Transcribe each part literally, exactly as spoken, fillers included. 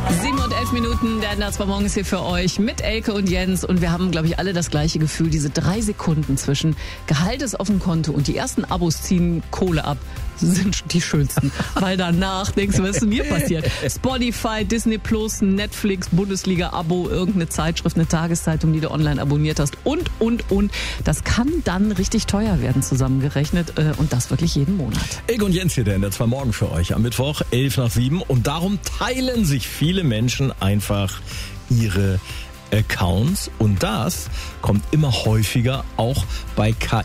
sieben und elf Minuten, der Ender zwei morgens hier für euch mit Elke und Jens. Und wir haben, glaube ich, alle das gleiche Gefühl. Diese drei Sekunden zwischen Gehalt ist auf dem Konto und die ersten Abos ziehen Kohle ab, sind die schönsten. Weil danach denkst du, was ist mir passiert? Spotify, Disney Plus, Netflix, Bundesliga-Abo, irgendeine Zeitschrift, eine Tageszeitung, die du online abonniert hast und, und, und. Das kann dann richtig teuer werden zusammengerechnet und das wirklich jeden Monat. Elke und Jens hier, der Ender zwei morgen für euch am Mittwoch, elf nach sieben. Und darum teilen sich viele Menschen einfach ihre Accounts. Und das kommt immer häufiger auch bei K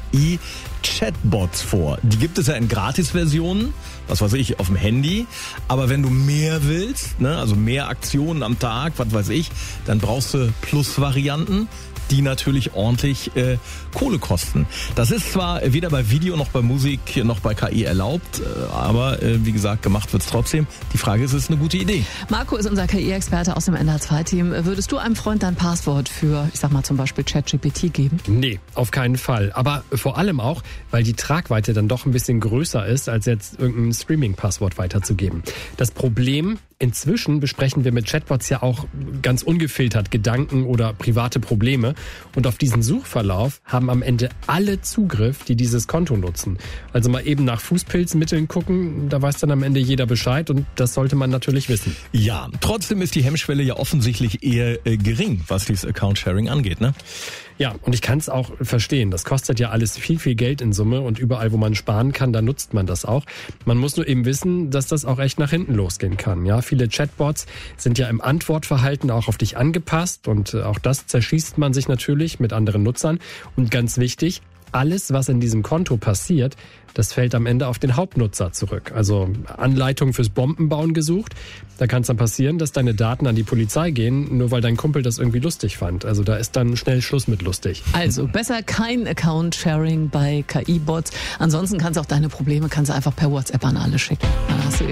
I-Chatbots vor. Die gibt es ja in Gratisversionen, was weiß ich, auf dem Handy. Aber wenn du mehr willst, ne, also mehr Aktionen am Tag, was weiß ich, dann brauchst du Plus-Varianten, die natürlich ordentlich äh, Kohle kosten. Das ist zwar weder bei Video noch bei Musik noch bei K I erlaubt, äh, aber äh, wie gesagt, gemacht wird's trotzdem. Die Frage ist, ist es eine gute Idee? Marco ist unser K I-Experte aus dem N H zwei Team. Würdest du einem Freund dein Passwort für, ich sag mal zum Beispiel ChatGPT geben? Nee, auf keinen Fall. Aber vor allem auch, weil die Tragweite dann doch ein bisschen größer ist, als jetzt irgendein Streaming-Passwort weiterzugeben. Das Problem: Inzwischen besprechen wir mit Chatbots ja auch ganz ungefiltert Gedanken oder private Probleme. Und auf diesen Suchverlauf haben am Ende alle Zugriff, die dieses Konto nutzen. Also mal eben nach Fußpilzmitteln gucken, da weiß dann am Ende jeder Bescheid und das sollte man natürlich wissen. Ja, trotzdem ist die Hemmschwelle ja offensichtlich eher äh, gering, was dieses Account-Sharing angeht, ne? Ja, und ich kann es auch verstehen. Das kostet ja alles viel, viel Geld in Summe und überall, wo man sparen kann, da nutzt man das auch. Man muss nur eben wissen, dass das auch echt nach hinten losgehen kann. Ja, viele Chatbots sind ja im Antwortverhalten auch auf dich angepasst und auch das zerschießt man sich natürlich mit anderen Nutzern. Und ganz wichtig: Alles, was in diesem Konto passiert, das fällt am Ende auf den Hauptnutzer zurück. Also Anleitung fürs Bombenbauen gesucht. Da kann es dann passieren, dass deine Daten an die Polizei gehen, nur weil dein Kumpel das irgendwie lustig fand. Also da ist dann schnell Schluss mit lustig. Also besser kein Account-Sharing bei K I-Bots. Ansonsten kannst du auch deine Probleme kannst du einfach per WhatsApp an alle schicken. Dann hast du